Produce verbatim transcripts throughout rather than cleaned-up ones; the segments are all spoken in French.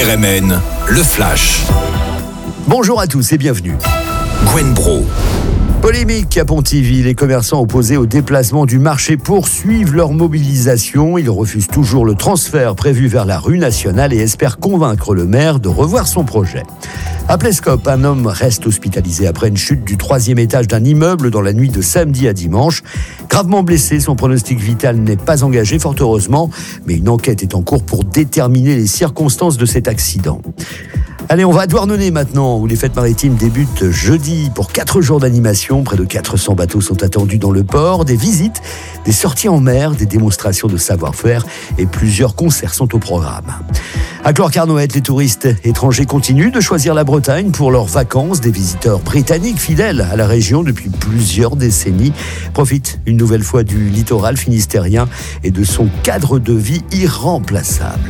R M N, le Flash. Bonjour à tous et bienvenue. Gwen Bro. Polémique à Pontivy, les commerçants opposés au déplacement du marché poursuivent leur mobilisation. Ils refusent toujours le transfert prévu vers la rue nationale et espèrent convaincre le maire de revoir son projet. À Plescope, un homme reste hospitalisé après une chute du troisième étage d'un immeuble dans la nuit de samedi à dimanche. Gravement blessé, son pronostic vital n'est pas engagé, fort heureusement, mais une enquête est en cours pour déterminer les circonstances de cet accident. Allez, on va à Douarnenez maintenant, où les fêtes maritimes débutent jeudi pour quatre jours d'animation. Près de quatre cents bateaux sont attendus dans le port. Des visites, des sorties en mer, des démonstrations de savoir-faire et plusieurs concerts sont au programme. À Clore-Carnoët, les touristes étrangers continuent de choisir la Bretagne pour leurs vacances. Des visiteurs britanniques fidèles à la région depuis plusieurs décennies profitent une nouvelle fois du littoral finistérien et de son cadre de vie irremplaçable.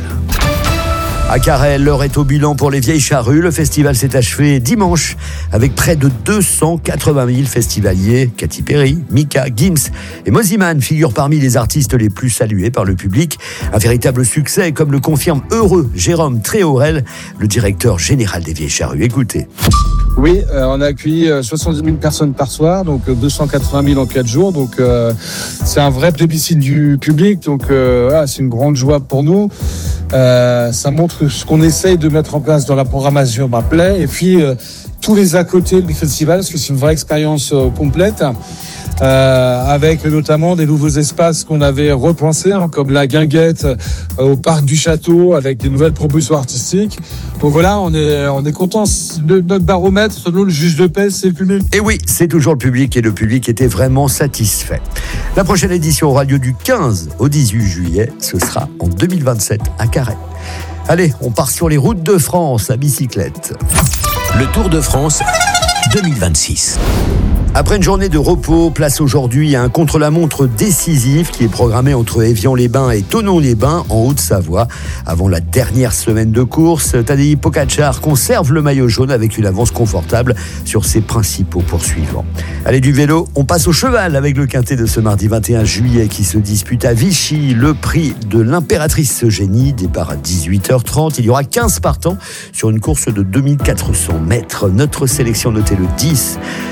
À Carrel, l'heure est au bilan pour les Vieilles Charrues. Le festival s'est achevé dimanche avec près de deux cent quatre-vingt mille festivaliers. Katy Perry, Mika, Gims et Mosiman figurent parmi les artistes les plus salués par le public. Un véritable succès, comme le confirme heureux Jérôme Tréorel, le directeur général des Vieilles Charrues. Écoutez. Oui, euh, on a accueilli euh, soixante-dix mille personnes par soir, donc euh, deux cent quatre-vingt mille en quatre jours. Donc euh, c'est un vrai plébiscite du public. Donc euh, voilà, c'est une grande joie pour nous. Euh, ça montre ce qu'on essaye de mettre en place dans la programmation bah, plaît. Et puis euh, tous les à côté du festival, parce que c'est une vraie expérience euh, complète. Euh, avec notamment des nouveaux espaces qu'on avait repensés, hein, comme la guinguette euh, au parc du château, avec des nouvelles propositions artistiques. Donc voilà, on est on est content. Le, notre baromètre, selon le juge de paix, c'est le public. Et oui, c'est toujours le public et le public était vraiment satisfait. La prochaine édition aura lieu du quinze au dix-huit juillet. Ce sera en deux mille vingt-sept à Carhaix. Allez, on part sur les routes de France à bicyclette. Le Tour de France deux mille vingt-six. Après une journée de repos, place aujourd'hui à un contre-la-montre décisif qui est programmé entre Évian-les-Bains et Thonon-les-Bains en Haute-Savoie. Avant la dernière semaine de course, Tadej Pogačar conserve le maillot jaune avec une avance confortable sur ses principaux poursuivants. Allez, du vélo, on passe au cheval avec le quintet de ce mardi vingt et un juillet qui se dispute à Vichy le prix de l'impératrice Eugénie. Départ à dix-huit heures trente. Il y aura quinze partants sur une course de deux mille quatre cents mètres. Notre sélection notée le dix.